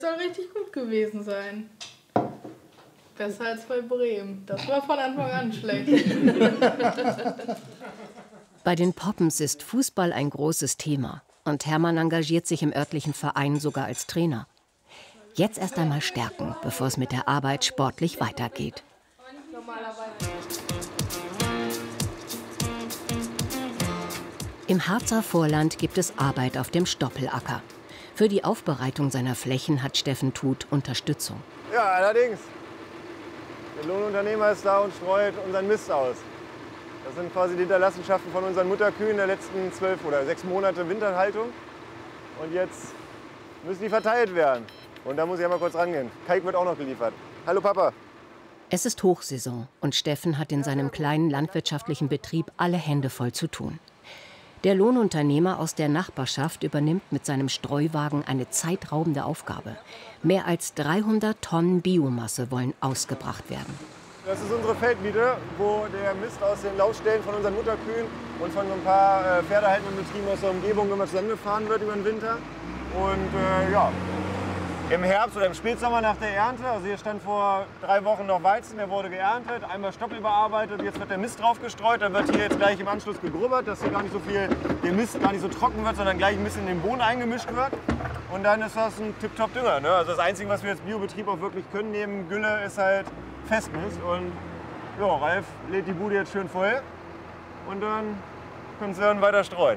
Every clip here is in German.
Soll richtig gut gewesen sein. Besser als bei Bremen. Das war von Anfang an schlecht. Bei den Poppens ist Fußball ein großes Thema. Und Hermann engagiert sich im örtlichen Verein sogar als Trainer. Jetzt erst einmal stärken, bevor es mit der Arbeit sportlich weitergeht. Im Harzer Vorland gibt es Arbeit auf dem Stoppelacker. Für die Aufbereitung seiner Flächen hat Steffen Tuth Unterstützung. Ja, allerdings. Der Lohnunternehmer ist da und streut unseren Mist aus. Das sind quasi die Hinterlassenschaften von unseren Mutterkühen der letzten 12 oder 6 Monate Winterhaltung. Und jetzt müssen die verteilt werden. Und da muss ich einmal kurz rangehen. Kalk wird auch noch geliefert. Hallo Papa. Es ist Hochsaison und Steffen hat in seinem kleinen landwirtschaftlichen Betrieb alle Hände voll zu tun. Der Lohnunternehmer aus der Nachbarschaft übernimmt mit seinem Streuwagen eine zeitraubende Aufgabe. Mehr als 300 Tonnen Biomasse wollen ausgebracht werden. Das ist unsere Feldmiete, wo der Mist aus den Laufstellen von unseren Mutterkühen und von so ein paar pferdehaltenden Betrieben aus der Umgebung immer zusammengefahren wird über den Winter. Und ja, im Herbst oder im Spätsommer nach der Ernte, also hier stand vor 3 Wochen noch Weizen, der wurde geerntet, einmal Stoppel bearbeitet, jetzt wird der Mist drauf gestreut, dann wird hier jetzt gleich im Anschluss gegrubbert, dass hier gar nicht so viel, der Mist gar nicht so trocken wird, sondern gleich ein bisschen in den Boden eingemischt wird. Und dann ist das ein Tip-Top-Dünger. Ne? Also das Einzige, was wir als Biobetrieb auch wirklich können neben Gülle, ist halt Festmist. Und ja, Ralf lädt die Bude jetzt schön voll und dann können sie dann weiter streuen.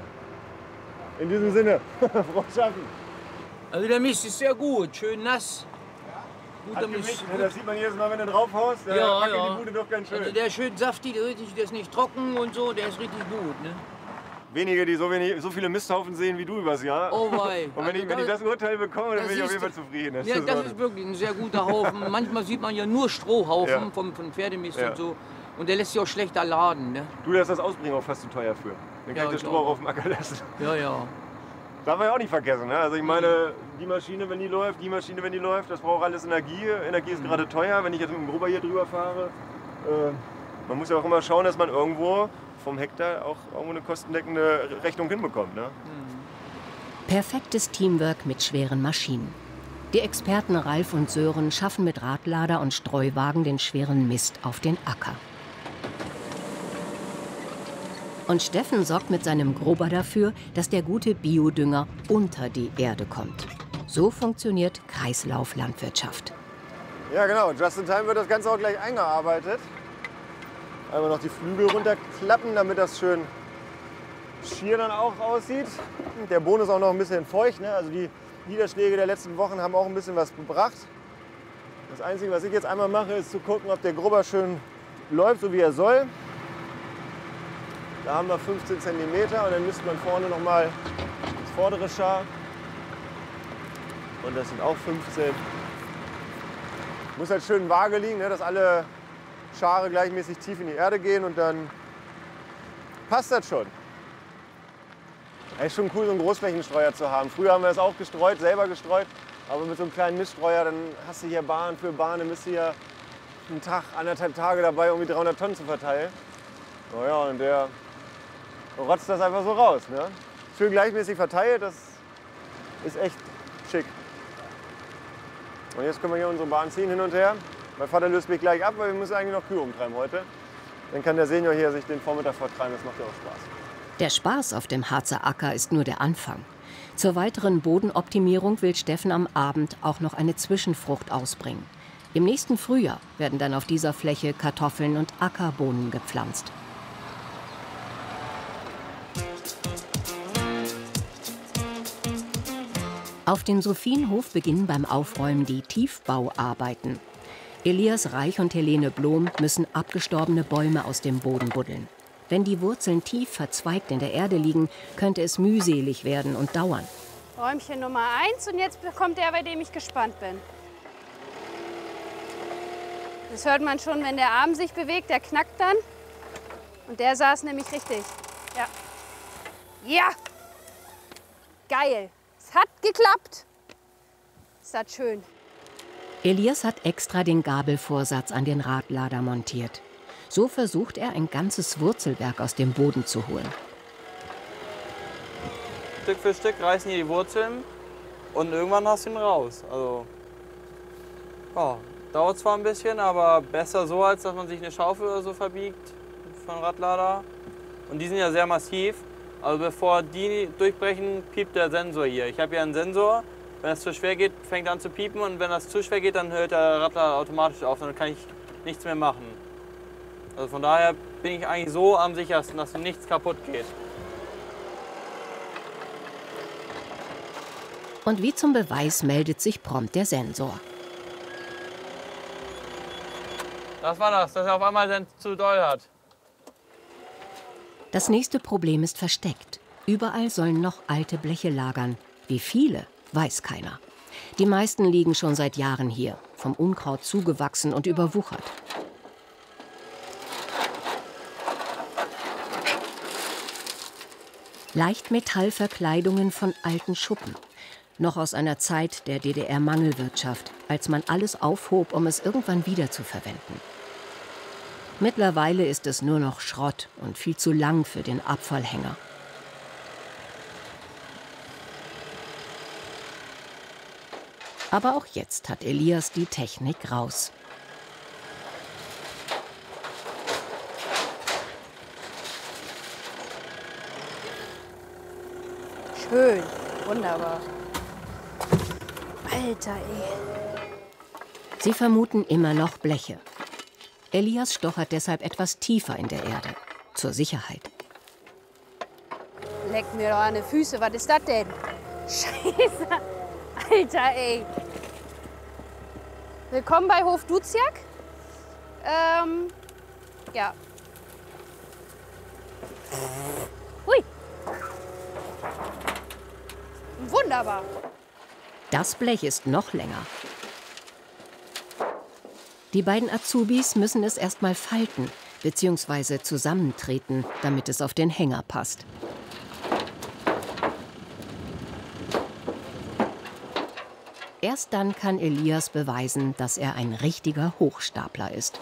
In diesem Sinne, frohes Schaffen. Also der Mist ist sehr gut, schön nass. Guter Mist. Ne, das sieht man jedes Mal, wenn du drauf haust. Ja, wackelt ja. Die Bude doch ganz schön. Also der ist schön saftig, der ist nicht trocken und so, der ist richtig gut. Ne? Wenige, die so viele Misthaufen sehen wie du übers Jahr. Oh wei. Und wenn ich das Urteil bekomme, dann bin ich auf jeden Fall zufrieden. Ja, das ist wirklich ein sehr guter Haufen. Manchmal sieht man ja nur Strohhaufen ja. von Pferdemist und so. Und der lässt sich auch schlechter laden. Ne? Du, da ist das Ausbringen auch fast zu teuer für. Dann kann ich das Stroh auch auf dem Acker lassen. Ja, ja. Darf man ja auch nicht vergessen. Ne? Also ich meine, die Maschine, wenn die läuft, das braucht alles Energie. Energie ist gerade teuer, wenn ich jetzt mit dem Grubber hier drüber fahre. Man muss ja auch immer schauen, dass man irgendwo vom Hektar auch irgendwo eine kostendeckende Rechnung hinbekommt. Ne? Perfektes Teamwork mit schweren Maschinen. Die Experten Ralf und Sören schaffen mit Radlader und Streuwagen den schweren Mist auf den Acker. Und Steffen sorgt mit seinem Grubber dafür, dass der gute Biodünger unter die Erde kommt. So funktioniert Kreislauflandwirtschaft. Ja genau, just in time wird das Ganze auch gleich eingearbeitet. Einmal noch die Flügel runterklappen, damit das schön schier dann auch aussieht. Der Boden ist auch noch ein bisschen feucht, ne? Also die Niederschläge der letzten Wochen haben auch ein bisschen was gebracht. Das Einzige, was ich jetzt einmal mache, ist zu gucken, ob der Grubber schön läuft, so wie er soll. Da haben wir 15 cm und dann müsste man vorne noch mal das vordere Schar. Und das sind auch 15. Muss halt schön vage liegen, ne, dass alle Schare gleichmäßig tief in die Erde gehen und dann passt das schon. Es ist schon cool, so einen Großflächenstreuer zu haben. Früher haben wir das auch gestreut, selber gestreut. Aber mit so einem kleinen Miststreuer, dann hast du hier Bahn für Bahn, dann bist du hier einen Tag, 1,5 Tage dabei, um die 300 Tonnen zu verteilen. Naja, und der rotzt das einfach so raus. Ne? Schön gleichmäßig verteilt, das ist echt schick. Und jetzt können wir hier unsere Bahn ziehen hin und her. Mein Vater löst mich gleich ab, weil wir müssen eigentlich noch Kühe umtreiben heute. Dann kann der Senior hier sich den Vormittag vertreiben, das macht ja auch Spaß. Der Spaß auf dem Harzer Acker ist nur der Anfang. Zur weiteren Bodenoptimierung will Steffen am Abend auch noch eine Zwischenfrucht ausbringen. Im nächsten Frühjahr werden dann auf dieser Fläche Kartoffeln und Ackerbohnen gepflanzt. Auf dem Sophienhof beginnen beim Aufräumen die Tiefbauarbeiten. Elias Reich und Helene Blom müssen abgestorbene Bäume aus dem Boden buddeln. Wenn die Wurzeln tief verzweigt in der Erde liegen, könnte es mühselig werden und dauern. Räumchen Nummer 1 und jetzt kommt der, bei dem ich gespannt bin. Das hört man schon, wenn der Arm sich bewegt, der knackt dann. Und der saß nämlich richtig. Ja. Ja! Geil! Es hat geklappt! Ist das schön. Elias hat extra den Gabelvorsatz an den Radlader montiert. So versucht er, ein ganzes Wurzelwerk aus dem Boden zu holen. Stück für Stück reißen hier die Wurzeln und irgendwann hast du ihn raus. Also, ja, dauert zwar ein bisschen, aber besser so, als dass man sich eine Schaufel oder so verbiegt von Radlader. Und die sind ja sehr massiv. Also bevor die durchbrechen, piept der Sensor hier. Ich habe hier einen Sensor. Wenn es zu schwer geht, fängt er an zu piepen. Und wenn das zu schwer geht, dann hört der Radlader automatisch auf. Dann kann ich nichts mehr machen. Also von daher bin ich eigentlich so am sichersten, dass nichts kaputt geht. Und wie zum Beweis meldet sich prompt der Sensor. Das war das, dass er auf einmal zu doll hat. Das nächste Problem ist versteckt. Überall sollen noch alte Bleche lagern. Wie viele, weiß keiner. Die meisten liegen schon seit Jahren hier, vom Unkraut zugewachsen und überwuchert. Leichtmetallverkleidungen von alten Schuppen. Noch aus einer Zeit der DDR-Mangelwirtschaft, als man alles aufhob, um es irgendwann wieder zu verwenden. Mittlerweile ist es nur noch Schrott und viel zu lang für den Abfallhänger. Aber auch jetzt hat Elias die Technik raus. Schön, wunderbar. Alter, ey. Sie vermuten immer noch Bleche. Elias stochert deshalb etwas tiefer in der Erde, zur Sicherheit. Leck mir doch an die Füße, was ist das denn? Scheiße, Alter, ey. Willkommen bei Hof Duziak. Ja. Hui. Wunderbar. Das Blech ist noch länger. Die beiden Azubis müssen es erst mal falten bzw. zusammentreten, damit es auf den Hänger passt. Erst dann kann Elias beweisen, dass er ein richtiger Hochstapler ist.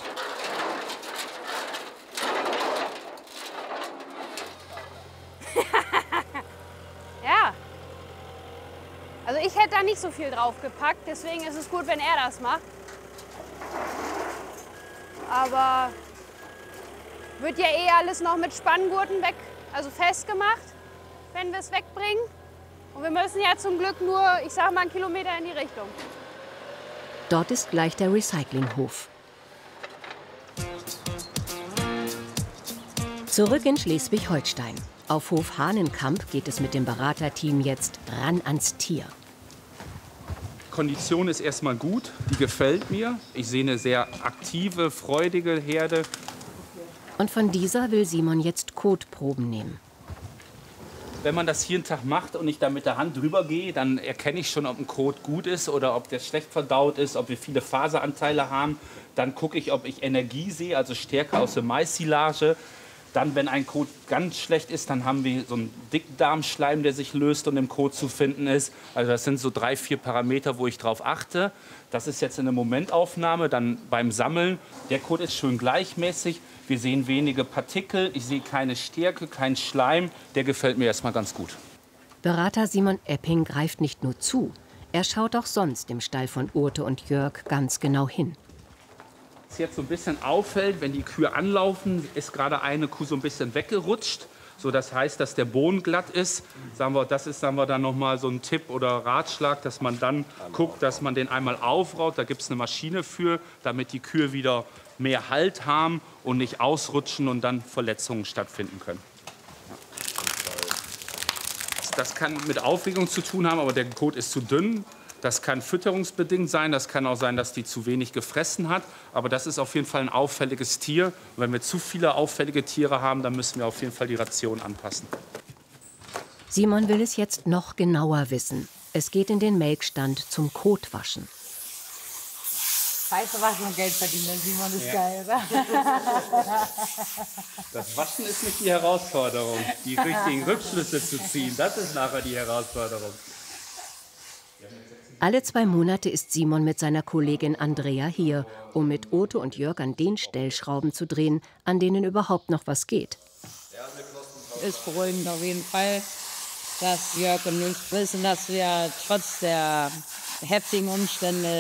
Ja. Also ich hätte da nicht so viel drauf gepackt, deswegen ist es gut, wenn er das macht. Aber wird ja eh alles noch mit Spanngurten weg, also festgemacht, wenn wir es wegbringen. Und wir müssen ja zum Glück nur, ich sag mal, 1 Kilometer in die Richtung. Dort ist gleich der Recyclinghof. Zurück in Schleswig-Holstein. Auf Hof Hahnenkamp geht es mit dem Beraterteam jetzt ran ans Tier. Kondition ist erstmal gut, die gefällt mir. Ich sehe eine sehr aktive, freudige Herde. Und von dieser will Simon jetzt Kotproben nehmen. Wenn man das jeden Tag macht und ich da mit der Hand drüber gehe, dann erkenne ich schon, ob ein Kot gut ist oder ob der schlecht verdaut ist, ob wir viele Faseranteile haben. Dann gucke ich, ob ich Energie sehe, also Stärke aus der Mais-Silage. Dann, wenn ein Kot ganz schlecht ist, dann haben wir so einen Dickdarmschleim, der sich löst und im Kot zu finden ist. Also das sind so 3, 4 Parameter, wo ich drauf achte. Das ist jetzt eine Momentaufnahme, dann beim Sammeln. Der Kot ist schön gleichmäßig. Wir sehen wenige Partikel, ich sehe keine Stärke, keinen Schleim. Der gefällt mir erstmal ganz gut. Berater Simon Epping greift nicht nur zu, er schaut auch sonst im Stall von Urte und Jörg ganz genau hin. Was jetzt so ein bisschen auffällt, wenn die Kühe anlaufen, ist gerade eine Kuh so ein bisschen weggerutscht. So, das heißt, dass der Boden glatt ist. Das ist dann nochmal so ein Tipp oder Ratschlag, dass man dann guckt, dass man den einmal aufraut. Da gibt es eine Maschine für, damit die Kühe wieder mehr Halt haben und nicht ausrutschen und dann Verletzungen stattfinden können. Das kann mit Aufregung zu tun haben, aber der Kot ist zu dünn. Das kann fütterungsbedingt sein, das kann auch sein, dass die zu wenig gefressen hat. Aber das ist auf jeden Fall ein auffälliges Tier. Und wenn wir zu viele auffällige Tiere haben, dann müssen wir auf jeden Fall die Ration anpassen. Simon will es jetzt noch genauer wissen. Es geht in den Melkstand zum Kotwaschen. Scheiße waschen und Geld verdienen, Simon ist geil, oder? Das Waschen ist nicht die Herausforderung. Die richtigen Rückschlüsse zu ziehen, das ist nachher die Herausforderung. Alle 2 Monate ist Simon mit seiner Kollegin Andrea hier, um mit Urte und Jörg an den Stellschrauben zu drehen, an denen überhaupt noch was geht. Ist beruhigend auf jeden Fall. dass Jörg und ich wissen, dass wir trotz der heftigen Umstände